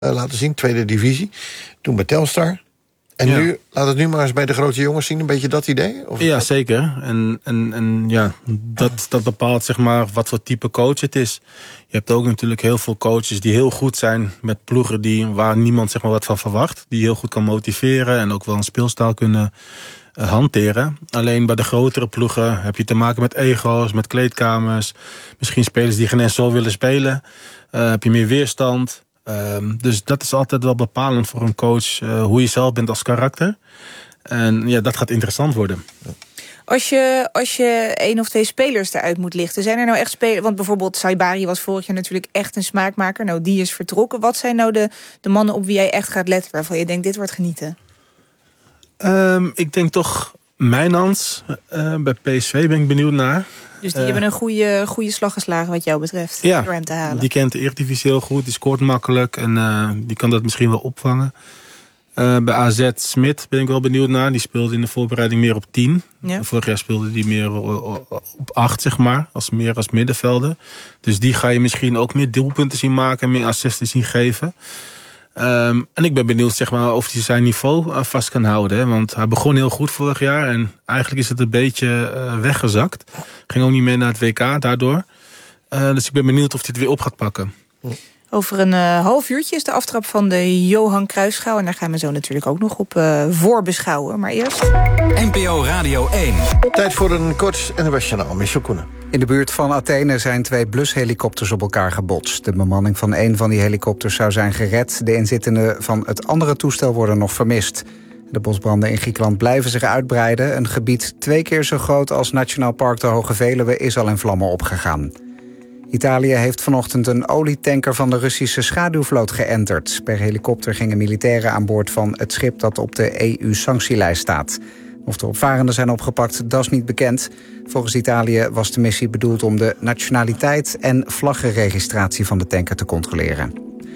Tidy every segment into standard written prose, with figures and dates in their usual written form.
laten zien, tweede divisie. Toen bij Telstar. En nu, laat het nu maar eens bij de grote jongens zien, een beetje dat idee? Of ja, zeker. En ja, dat bepaalt zeg maar wat voor type coach het is. Je hebt ook natuurlijk heel veel coaches die heel goed zijn met ploegen waar niemand zeg maar wat van verwacht. Die heel goed kan motiveren en ook wel een speelstijl kunnen hanteren. Alleen bij de grotere ploegen heb je te maken met ego's, met kleedkamers. Misschien spelers die geen eens zo willen spelen. Heb je meer weerstand. Dus dat is altijd wel bepalend voor een coach, hoe je zelf bent als karakter. En ja, dat gaat interessant worden. Als je 1 of 2 spelers eruit moet lichten, zijn er nou echt spelers? Want bijvoorbeeld Saibari was vorig jaar natuurlijk echt een smaakmaker. Nou, die is vertrokken. Wat zijn nou de mannen op wie jij echt gaat letten, waarvan je denkt, dit wordt genieten? Ik denk toch Mijnans. Bij PSV ben ik benieuwd naar. Dus die hebben een goede slag geslagen wat jou betreft, ja, door hem te halen. Die kent de Eredivisie heel goed, die scoort makkelijk en die kan dat misschien wel opvangen. Bij AZ Smit ben ik wel benieuwd naar. Die speelde in de voorbereiding meer op 10. Ja. Vorig jaar speelde die meer op 8, zeg maar. Meer als middenvelder. Dus die ga je misschien ook meer doelpunten zien maken en meer assists zien geven. En ik ben benieuwd zeg maar, of hij zijn niveau vast kan houden. Hè? Want hij begon heel goed vorig jaar. En eigenlijk is het een beetje weggezakt. Ging ook niet mee naar het WK daardoor. Dus ik ben benieuwd of hij het weer op gaat pakken. Over een half uurtje is de aftrap van de Johan Cruijffschaal. En daar gaan we zo natuurlijk ook nog op voorbeschouwen. Maar eerst NPO Radio 1. Tijd voor een kort NOS-journaal. Michel Koenen. In de buurt van Athene zijn 2 blushelikopters op elkaar gebotst. De bemanning van 1 van die helikopters zou zijn gered. De inzittenden van het andere toestel worden nog vermist. De bosbranden in Griekenland blijven zich uitbreiden. Een gebied 2 keer zo groot als Nationaal Park de Hoge Veluwe is al in vlammen opgegaan. Italië heeft vanochtend een olietanker van de Russische schaduwvloot geënterd. Per helikopter gingen militairen aan boord van het schip dat op de EU-sanctielijst staat. Of de opvarenden zijn opgepakt, dat is niet bekend. Volgens Italië was de missie bedoeld om de nationaliteit en vlaggenregistratie van de tanker te controleren.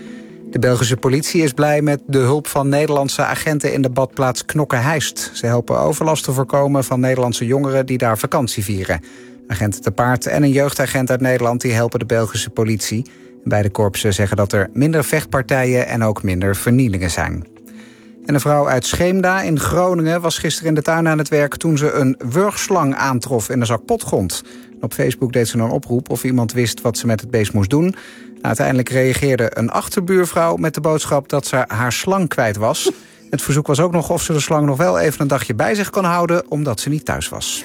De Belgische politie is blij met de hulp van Nederlandse agenten in de badplaats Knokke-Heist. Ze helpen overlast te voorkomen van Nederlandse jongeren die daar vakantie vieren. Agenten te paard en een jeugdagent uit Nederland die helpen de Belgische politie. Beide korpsen zeggen dat er minder vechtpartijen en ook minder vernielingen zijn. En een vrouw uit Scheemda in Groningen was gisteren in de tuin aan het werk toen ze een wurgslang aantrof in een zak potgrond. Op Facebook deed ze een oproep of iemand wist wat ze met het beest moest doen. Uiteindelijk reageerde een achterbuurvrouw met de boodschap dat ze haar slang kwijt was. Het verzoek was ook nog of ze de slang nog wel even een dagje bij zich kon houden, omdat ze niet thuis was.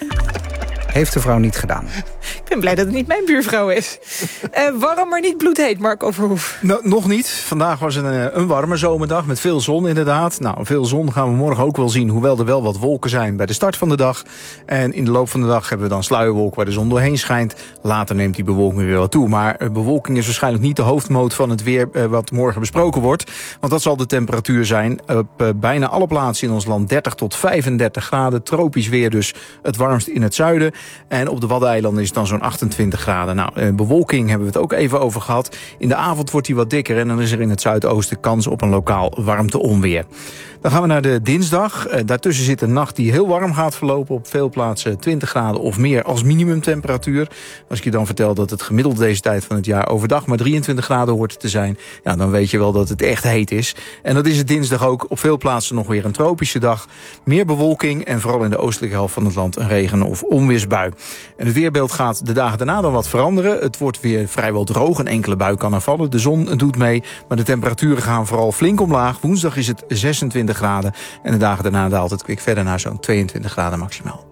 Heeft de vrouw niet gedaan. Ik ben blij dat het niet mijn buurvrouw is. Warm, maar niet bloedheet, Marco Verhoef. Nou, nog niet. Vandaag was een warme zomerdag met veel zon inderdaad. Nou, veel zon gaan we morgen ook wel zien, hoewel er wel wat wolken zijn bij de start van de dag. En in de loop van de dag hebben we dan sluierwolk waar de zon doorheen schijnt. Later neemt die bewolking weer wat toe. Maar bewolking is waarschijnlijk niet de hoofdmoot van het weer wat morgen besproken wordt. Want dat zal de temperatuur zijn op bijna alle plaatsen in ons land 30 tot 35 graden. Tropisch weer dus het warmst in het zuiden. En op de Waddeneilanden is het dan zo'n 28 graden. Nou, bewolking hebben we het ook even over gehad. In de avond wordt die wat dikker en dan is er in het zuidoosten kans op een lokaal warmteonweer. Dan gaan we naar de dinsdag. Daartussen zit een nacht die heel warm gaat verlopen. Op veel plaatsen 20 graden of meer als minimumtemperatuur. Als ik je dan vertel dat het gemiddeld deze tijd van het jaar overdag maar 23 graden hoort te zijn, ja, dan weet je wel dat het echt heet is. En dat is het dinsdag ook. Op veel plaatsen nog weer een tropische dag. Meer bewolking en vooral in de oostelijke helft van het land een regen- of onweersbui. En het weerbeeld gaat de dagen daarna dan wat veranderen. Het wordt weer vrijwel droog. Een enkele bui kan er vallen. De zon doet mee. Maar de temperaturen gaan vooral flink omlaag. Woensdag is het 26 graden. En de dagen daarna daalt het kwik verder naar zo'n 22 graden maximaal.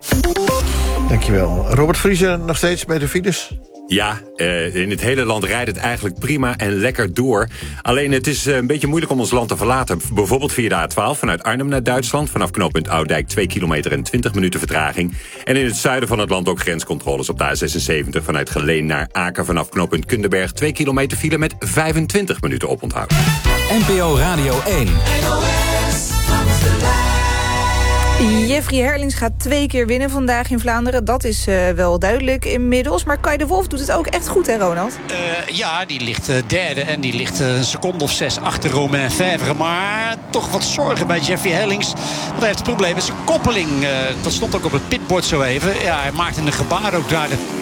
Dankjewel. Robert Vriezen nog steeds bij de files? Ja, in het hele land rijdt het eigenlijk prima en lekker door. Alleen het is een beetje moeilijk om ons land te verlaten. Bijvoorbeeld via de A12 vanuit Arnhem naar Duitsland. Vanaf knooppunt Oudijk 2 kilometer en 20 minuten vertraging. En in het zuiden van het land ook grenscontroles op de A76 vanuit Geleen naar Aken. Vanaf knooppunt Kunderberg 2 kilometer file met 25 minuten oponthoud. NPO Radio 1. Jeffrey Herlings gaat 2 keer winnen vandaag in Vlaanderen. Dat is wel duidelijk inmiddels. Maar Kai de Wolf doet het ook echt goed, hè, Ronald? Ja, die ligt derde en die ligt een seconde of 6 achter Romain Fèvre. Maar toch wat zorgen bij Jeffrey Herlings. Want hij heeft het probleem met zijn koppeling. Dat stond ook op het pitboard zo even. Ja, hij maakte een gebaar ook daar.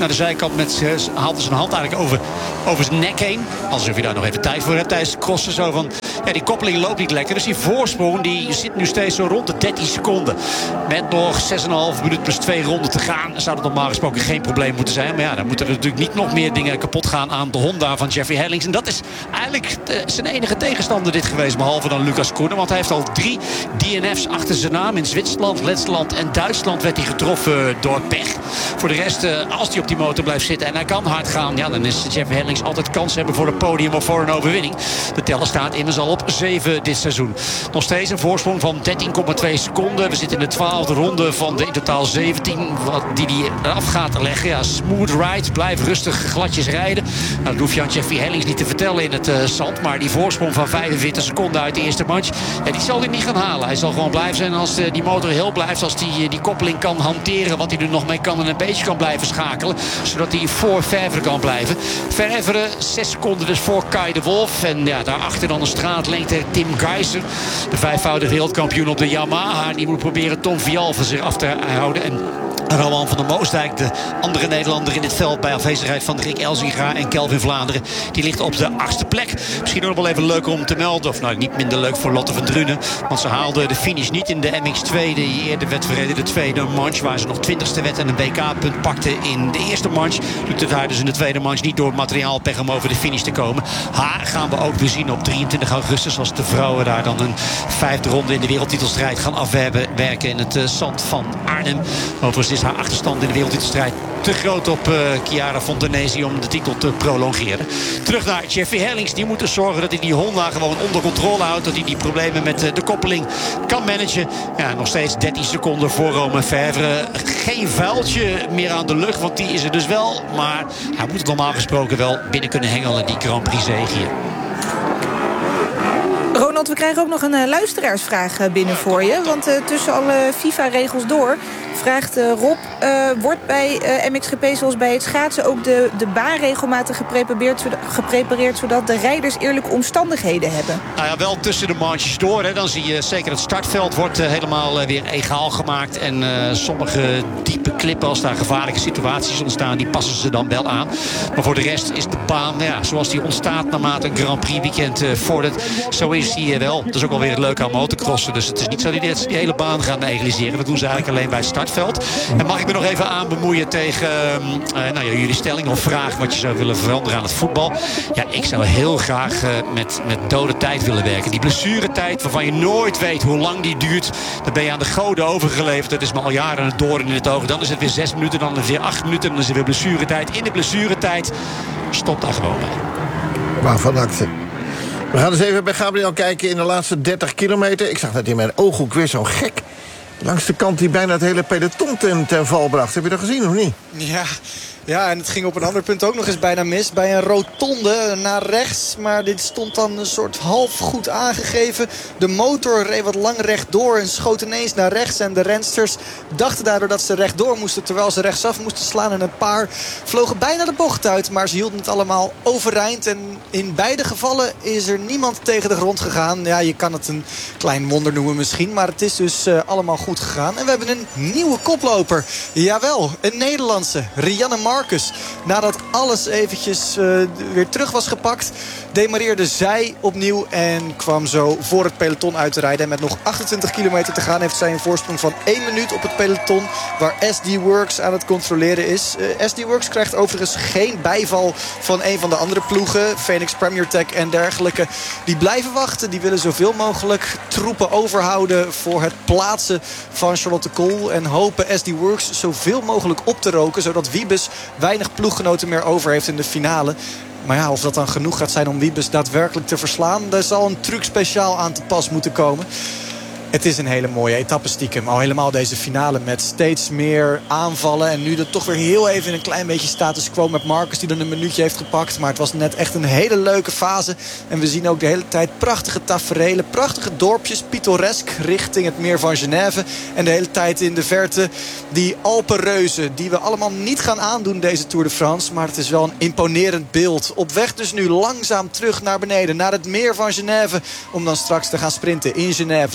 naar de zijkant. Haalde zijn hand eigenlijk over zijn nek heen. Alsof je daar nog even tijd voor hebt tijdens het crossen. Zo van, ja, die koppeling loopt niet lekker. Dus die voorsprong die zit nu steeds zo rond de 13 seconden. Met nog 6,5 minuut plus 2 ronden te gaan. Zou het normaal gesproken geen probleem moeten zijn. Maar ja, dan moeten er natuurlijk niet nog meer dingen kapot gaan aan de Honda van Jeffrey Herlings. En dat is eigenlijk zijn enige tegenstander dit geweest. Behalve dan Lucas Koenen. Want hij heeft al 3 DNF's achter zijn naam. In Zwitserland, Letland en Duitsland werd hij getroffen door pech. Voor de rest, als hij op die motor blijft zitten en hij kan hard gaan, ja, dan is Jeffrey Herlings altijd kans hebben voor een podium of voor een overwinning. De teller staat immers al op 7 dit seizoen. Nog steeds een voorsprong van 13,2 seconden. We zitten in de 12e ronde van de in totaal 17 die hij af gaat leggen. Ja, smooth ride, blijf rustig gladjes rijden. Nou, dat hoef je aan Jeffrey Herlings niet te vertellen in het zand. Maar die voorsprong van 45 seconden uit de eerste manche, ja, die zal hij niet gaan halen. Hij zal gewoon blijven zijn als die motor heel blijft. Als hij die koppeling kan hanteren, wat hij er nog mee kan en een beetje kan blijven schakelen. Zodat hij voor Ververe kan blijven. Ververe 6 seconden dus voor Kai de Wolf. En ja, daarachter dan een straatlengte Tim Geiser. De 5-voudige wereldkampioen op de Yamaha. Die moet proberen Tom Vial van zich af te houden. En Roman van der Moosdijk, de andere Nederlander in dit veld, bij afwezigheid van Rick Elzinga en Kelvin Vlaanderen, die ligt op de 8e plek. Misschien ook wel even leuk om te melden, of nou niet minder leuk voor Lotte van Drunen, want ze haalde de finish niet in de MX2 die eerder werd verreden, de tweede manche, waar ze nog 20ste werd en een WK-punt pakte in de eerste manche. Doet het haar dus in de tweede manche niet door materiaalpech om over de finish te komen. Haar gaan we ook weer zien op 23 augustus als de vrouwen daar dan een 5e ronde in de wereldtitelstrijd gaan afwerken in het zand van Arnhem. Overigens is haar achterstand in de wereldtitelstrijd te groot op Chiara Fontanesi om de titel te prolongeren. Terug naar Jeffrey Herlings. Die moet dus zorgen dat hij die Honda gewoon onder controle houdt. Dat hij die problemen met de koppeling kan managen. Ja, nog steeds 13 seconden voor Romain Ververe. Geen vuiltje meer aan de lucht, want die is er dus wel. Maar hij moet het normaal gesproken wel binnen kunnen hengelen, die Grand Prix zege hier. Ronald, we krijgen ook nog een luisteraarsvraag binnen voor je. Want tussen alle FIFA-regels door vraagt Rob, wordt bij MXGP zoals bij het schaatsen ook de baan regelmatig geprepareerd zodat de rijders eerlijke omstandigheden hebben? Nou ja, wel tussen de manches door. Hè. Dan zie je zeker het startveld wordt helemaal weer egaal gemaakt. En sommige diepe klippen, als daar gevaarlijke situaties ontstaan, die passen ze dan wel aan. Maar voor de rest is de baan, ja, zoals die ontstaat naarmate een Grand Prix weekend vordert, zo is die wel. Dat is ook wel weer het leuke aan motocrossen. Dus het is niet zo dat die hele baan gaan egaliseren. Dat doen ze eigenlijk alleen bij het startveld. En mag ik me nog even aan bemoeien tegen jullie stelling of vraag wat je zou willen veranderen aan het voetbal? Ja, ik zou heel graag met dode tijd willen werken. Die blessuretijd waarvan je nooit weet hoe lang die duurt. Dan ben je aan de goden overgeleverd. Dat is me al jaren een doorn in het oog. Dan is het weer 6 minuten, dan is het weer 8 minuten. Dan is het weer blessuretijd. In de blessuretijd stop daar gewoon bij. Waarvan acte? We gaan eens even bij Gabriel kijken in de laatste 30 kilometer. Ik zag net in mijn ooghoek weer zo'n gek langs de kant die bijna het hele peloton ten val bracht. Heb je dat gezien of niet? Ja, en het ging op een ander punt ook nog eens bijna mis. Bij een rotonde naar rechts. Maar dit stond dan een soort half goed aangegeven. De motor reed wat lang rechtdoor en schoot ineens naar rechts. En de rensters dachten daardoor dat ze rechtdoor moesten, terwijl ze rechtsaf moesten slaan. En een paar vlogen bijna de bocht uit. Maar ze hielden het allemaal overeind. En in beide gevallen is er niemand tegen de grond gegaan. Ja, je kan het een klein wonder noemen misschien. Maar het is dus allemaal goed gegaan. En we hebben een nieuwe koploper. Jawel, een Nederlandse. Rianne Marcus. Nadat alles eventjes weer terug was gepakt, demareerde zij opnieuw en kwam zo voor het peloton uit te rijden. En met nog 28 kilometer te gaan heeft zij een voorsprong van 1 minuut op het peloton, waar SD Works aan het controleren is. SD Works krijgt overigens geen bijval van een van de andere ploegen. Phoenix Premier Tech en dergelijke. Die blijven wachten. Die willen zoveel mogelijk troepen overhouden voor het plaatsen van Charlotte Kool. En hopen SD Works zoveel mogelijk op te roken, zodat Wiebes weinig ploeggenoten meer over heeft in de finale. Maar ja, of dat dan genoeg gaat zijn om Wiebes daadwerkelijk te verslaan, daar zal een truc speciaal aan te pas moeten komen. Het is een hele mooie etappe stiekem. Al helemaal deze finale met steeds meer aanvallen. En nu er toch weer heel even in een klein beetje status quo met Marcus, die dan een minuutje heeft gepakt. Maar het was net echt een hele leuke fase. En we zien ook de hele tijd prachtige taferelen. Prachtige dorpjes, pittoresk, richting het meer van Genève. En de hele tijd in de verte die Alpenreuzen, die we allemaal niet gaan aandoen deze Tour de France. Maar het is wel een imponerend beeld. Op weg dus nu langzaam terug naar beneden, naar het meer van Genève. Om dan straks te gaan sprinten in Genève. Zo lijkt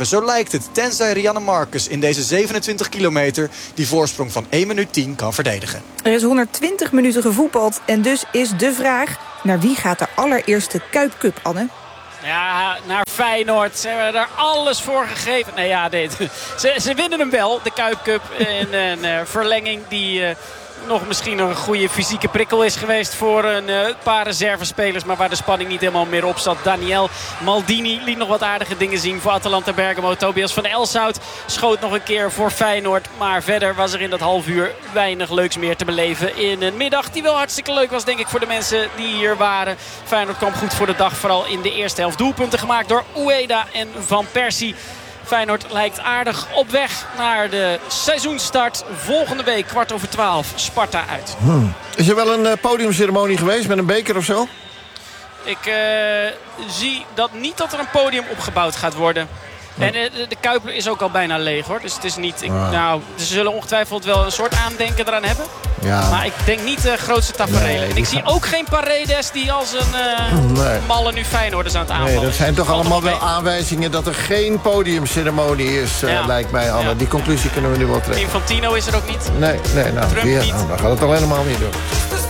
lijkt het, tenzij Rianne Marcus in deze 27 kilometer die voorsprong van 1 minuut 10 kan verdedigen. Er is 120 minuten gevoetbald en dus is de vraag: naar wie gaat de allereerste Kuip Cup, Anne? Ja, naar Feyenoord. Ze hebben er alles voor gegeven. Nee, ja, ze winnen hem wel, de Kuip Cup. In een verlenging die nog misschien een goede fysieke prikkel is geweest voor een paar reservespelers. Maar waar de spanning niet helemaal meer op zat. Daniel Maldini liet nog wat aardige dingen zien voor Atalanta Bergamo. Tobias van Elshout schoot nog een keer voor Feyenoord. Maar verder was er in dat half uur weinig leuks meer te beleven. In een middag die wel hartstikke leuk was, denk ik, voor de mensen die hier waren. Feyenoord kwam goed voor de dag. Vooral in de eerste helft. Doelpunten gemaakt door Ueda en Van Persie. Feyenoord lijkt aardig op weg naar de seizoenstart. Volgende week 11:15 Sparta uit. Is er wel een podiumceremonie geweest met een beker of zo? Ik zie niet dat er een podium opgebouwd gaat worden. En de Kuip is ook al bijna leeg, hoor. Dus het is niet... ze zullen ongetwijfeld wel een soort aandenken eraan hebben. Ja. Maar ik denk niet de grootste taferelen. En ik zie ook geen Paredes die als een malle nu Feyenoorders aan het aanvallen. Nee, dat zijn toch allemaal wel aanwijzingen dat er geen podiumceremonie is, lijkt mij, Anne. Ja. Die conclusie kunnen we nu wel trekken. Infantino is er ook niet. Nee, nou, Trump niet. Dan gaat het al helemaal niet door.